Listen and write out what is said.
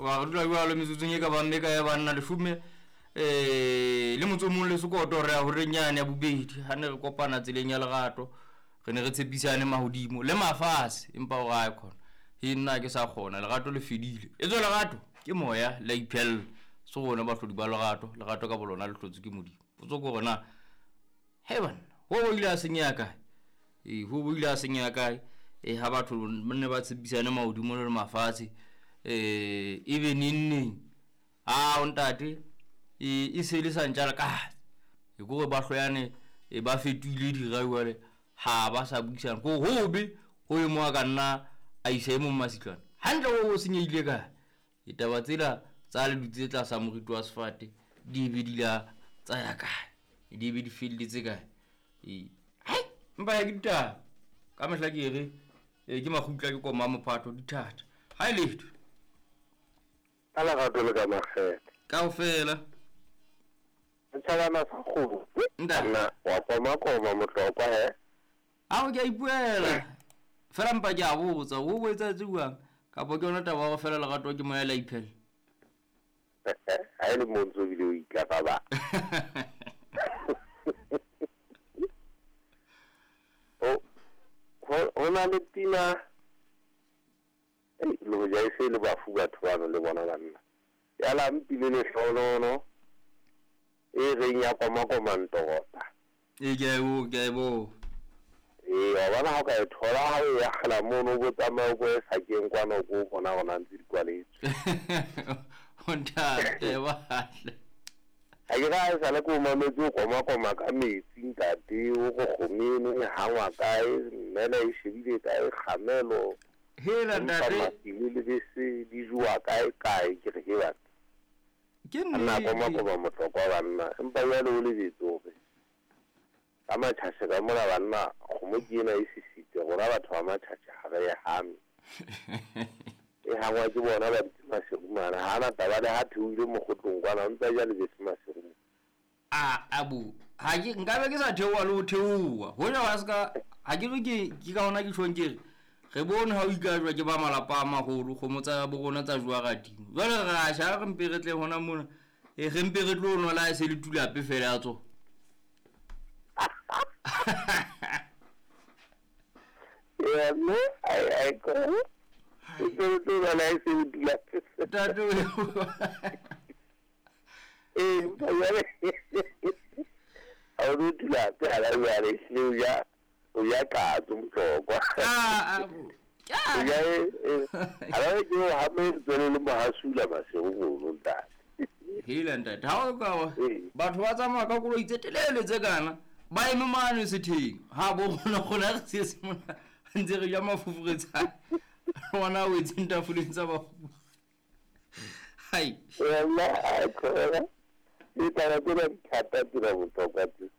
wa dula bua le metsotso e ka ba mme ka ya banna le fume le motso mong le sekoto re a hore nyane ya bobedi ha ne re kopana tseleng ya lerato re ne re tshepisane mahodimo le mafase empa o ga khona hi nna ke sa khona lerato le fedile e tswe lerato ke moya la iphel so gona ba hlodi ba lerato ka bolona le hlotse ke modimo botso go gona heaven ho bo ile a senya kae ho bo ile a senya kae ha batho mne ba tshepisane mahodimo le mafase even nning o ntate e se le sa ntjala ka e go ba hloyane e ba fetile di gaiwale ha ba sa buisana go hobe ho e mo ka nna a ise mo masitlwana hantle o senyile ka e taba tsela tsa le dutse tla sa morito wa sefate di be di la tsaya ka di be di felletse ka hai mba ya gita ka mehla ke re ke magutla ke koma mophato di thata ha ile ala ga tole ka magela ka ofela ntshala sa go nda wa koma motlokwa he a o ke ipuela fela mpa ke a botsa o boetsa tsuang ka bo ke ona taba go fela legato ke moya la iphel ha ile monzo bile o ikapa ba ona le pina lo ja ise le ba fu batho ba le bona banna ya la mpile le hlono e re nya koma ntota ke bo wa bana ha ka thola ha ya khala mono go tsamaya go sa keng kwana go bona gona ntse di kwaletse ontate ba a ke ga sa le ko mametso koma ka metsi ntate o go gomene hangwa kae mmele e shebile kae khamelo hela ntate le bese di jua kae ke re ke batho ke nna koma motlokwa banna empa ya le le ditsobe ka matšhatše ka mola banna go mo ke ena e sisitse gona batho ba matšhatše ga re ya hame e hangwa ke bona ba ditsima segumana ha na taba le ha theoile mo gotlong kwana ntse ja le ditsima segumana abu ha ke nka be ke sa theowa le ho theowa ho ja wa ska ha ke re ke ka hona ke tshwengere re bone ha o ikajwa ke ba malapa a magolo go motsa bo gona tsa jwa ga dimo jwale ga sha re mpe re tle hona mona re mpe re tlo no la se le tulape fela ya tso ya no ai ko to la la se le tulape tatu pa ya le tulape ala ya le se ya o ya ka tumtlokwa abu ya ala ke ha me tsole le mahasula ba se go nta hela ntate ha o ka batho ba tsamaya ka kolo itsetelele tse kana ba eme mane setheng ha bo gona re se se mona ntse re ja mafufuretsa wana o itse ntafuleng tsa ba hai ya la a khona e tara tira thata tira botlhokwa